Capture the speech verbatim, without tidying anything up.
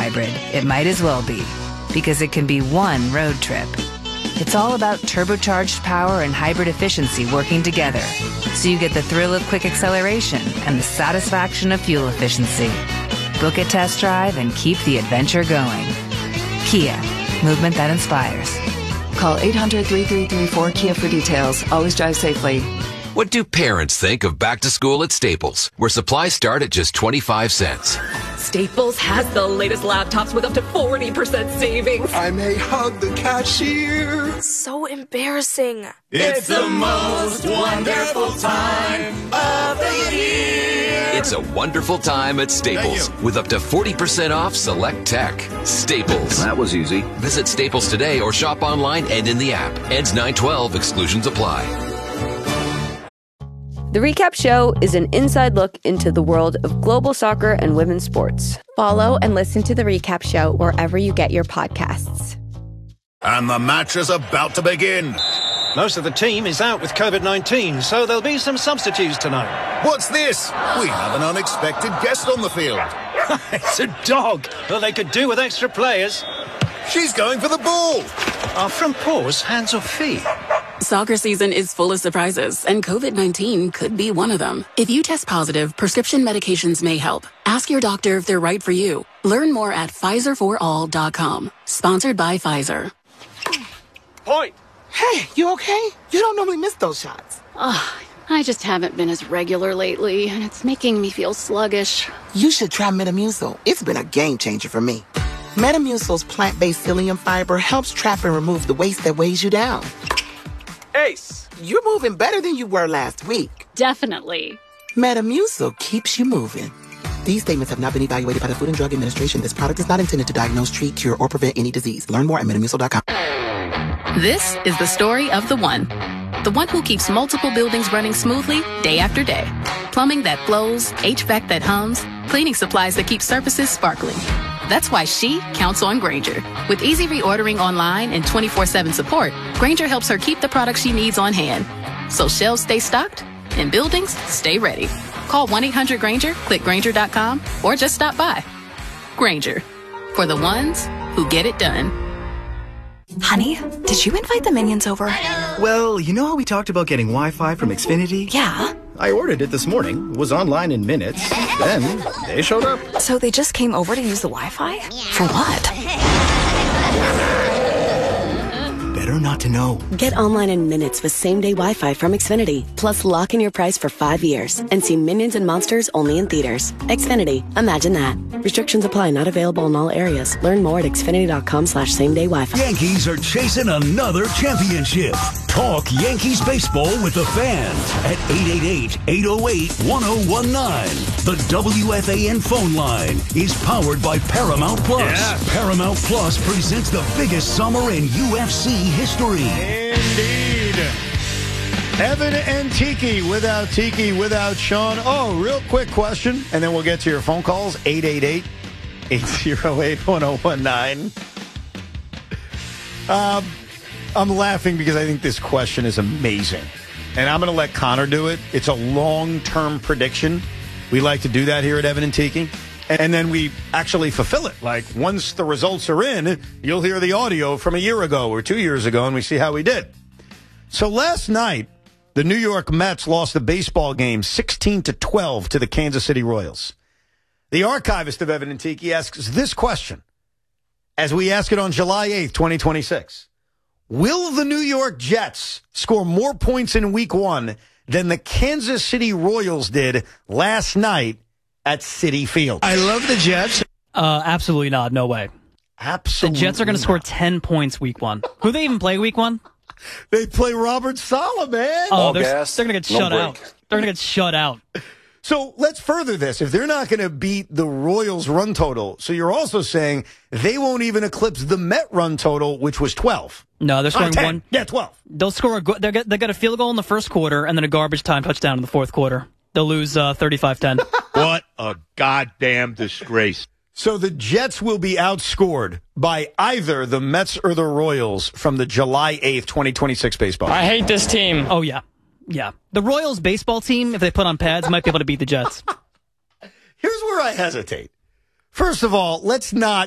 hybrid, it might as well be, because it can be one road trip. It's all about turbocharged power and hybrid efficiency working together, so you get the thrill of quick acceleration and the satisfaction of fuel efficiency. Book a test drive and keep the adventure going. Kia, movement that inspires. Call eight hundred, three three three, four, K I A for details. Always drive safely. What do parents think of back to school at Staples, where supplies start at just twenty-five cents? Staples has the latest laptops with up to forty percent savings. I may hug the cashier. So embarrassing. It's the most wonderful time of the year. It's a wonderful time at Staples with up to forty percent off select tech. Staples. That was easy. Visit Staples today or shop online and in the app. Ends nine twelve. Exclusions apply. The Recap Show is an inside look into the world of global soccer and women's sports. Follow and listen to The Recap Show wherever you get your podcasts. And the match is about to begin. Most of the team is out with COVID nineteen, so there'll be some substitutes tonight. What's this? We have an unexpected guest on the field. It's a dog. Well, they could do with extra players. She's going for the ball. Are front paws hands or feet? Soccer season is full of surprises, and COVID nineteen could be one of them. If you test positive, prescription medications may help. Ask your doctor if they're right for you. Learn more at Pfizer for all dot com. Sponsored by Pfizer. Point. Hey, you okay? You don't normally miss those shots. Ugh, I just haven't been as regular lately, and it's making me feel sluggish. You should try Metamucil. It's been a game changer for me. Metamucil's plant-based psyllium fiber helps trap and remove the waste that weighs you down. Ace, you're moving better than you were last week. Definitely. Metamucil keeps you moving. These statements have not been evaluated by the Food and Drug Administration. This product is not intended to diagnose, treat, cure, or prevent any disease. Learn more at metamucil dot com. This is the story of the one. The one who keeps multiple buildings running smoothly day after day. Plumbing that flows, H V A C that hums, cleaning supplies that keep surfaces sparkling. That's why she counts on Grainger. With easy reordering online and twenty-four seven support, Grainger helps her keep the products she needs on hand. So shelves stay stocked and buildings stay ready. Call one eight hundred Grainger, click Grainger dot com, or just stop by. Grainger, for the ones who get it done. Honey, did you invite the minions over? Well, you know how we talked about getting Wi-Fi from Xfinity? Yeah. I ordered it this morning, was online in minutes, then they showed up. So they just came over to use the Wi-Fi? Yeah. For what? Better not to know. Get online in minutes with same-day Wi-Fi from Xfinity. Plus, lock in your price for five years and see Minions and Monsters only in theaters. Xfinity. Imagine that. Restrictions apply. Not available in all areas. Learn more at xfinity dot com slash same-day Wi-Fi. Yankees are chasing another championship. Talk Yankees baseball with the fans at eight eight eight, eight oh eight, one oh one nine. The W F A N phone line is powered by Paramount Plus. Yeah. Paramount Plus presents the biggest summer in U F C history. Indeed. Evan and Tiki without Tiki, without Sean. Oh, real quick question, and then we'll get to your phone calls. eight eight eight, eight oh eight, one oh one nine. Um, I'm laughing because I think this question is amazing. And I'm going to let Connor do it. It's a long-term prediction. We like to do that here at Evan and Tiki. And then we actually fulfill it. Like, once the results are in, you'll hear the audio from a year ago or two years ago, and we see how we did. So last night, the New York Mets lost the baseball game sixteen to twelve to the Kansas City Royals. The archivist of Evan and Tiki asks this question, as we ask it on July eighth, twenty twenty-six. Will the New York Jets score more points in week one than the Kansas City Royals did last night at Citi Field? I love the Jets. Uh, absolutely not. No way. Absolutely. The Jets are going to score not. ten points week one. Who they even play week one? They play Robert Saleh, man. Oh, they're, they're going to get no shut break. out. They're going to get shut out. So let's further this. If they're not going to beat the Royals' run total, so you're also saying they won't even eclipse the Met run total, which was twelve. No, they're scoring uh, one. Yeah, twelve. They'll score a. They got, they got a field goal in the first quarter and then a garbage time touchdown in the fourth quarter. They'll lose uh, thirty-five ten. What a goddamn disgrace. So the Jets will be outscored by either the Mets or the Royals from the July eighth, twenty twenty-six baseball. I hate this team. Oh, yeah. Yeah. The Royals baseball team, if they put on pads, might be able to beat the Jets. Here's where I hesitate. First of all, let's not